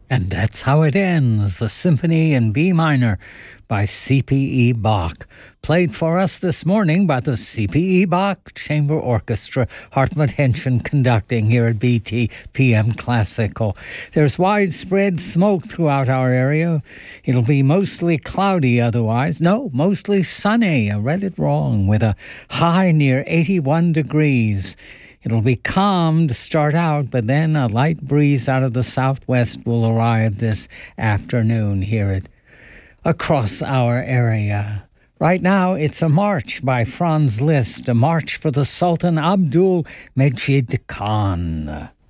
And that's how it ends, the Symphony in B minor by C.P.E. Bach, played for us this morning by the C.P.E. Bach Chamber Orchestra, Hartmut Henschen conducting here at BTPM Classical. There's widespread smoke throughout our area. It'll be mostly cloudy otherwise. No, mostly sunny. I read it wrong, with a high near 81 degrees. It'll be calm to start out, but then a light breeze out of the southwest will arrive this afternoon here across our area. Right now, it's a march by Franz Liszt, a march for the Sultan Abdul Mejid Khan.